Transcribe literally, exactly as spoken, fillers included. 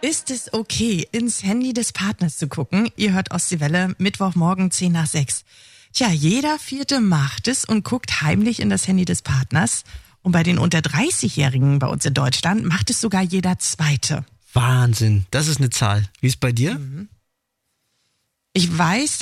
Ist es okay, ins Handy des Partners zu gucken? Ihr hört Ostseewelle, Mittwochmorgen zehn nach sechs. Tja, jeder Vierte macht es und guckt heimlich in das Handy des Partners. Und bei den unter dreißig-Jährigen bei uns in Deutschland macht es sogar jeder Zweite. Wahnsinn, das ist eine Zahl. Wie ist es bei dir? Ich weiß,